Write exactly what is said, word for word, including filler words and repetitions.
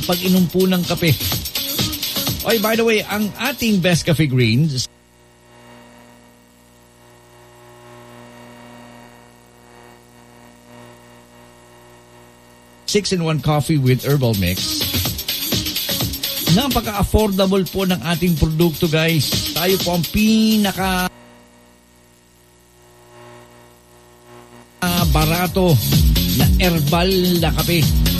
pag-inom po ng kape. Oy, by the way, ang ating Best Cafe Greens, six in one coffee with herbal mix. Napaka-affordable po ng ating produkto, guys. Tayo po ang pinaka uh, barato na herbal na kape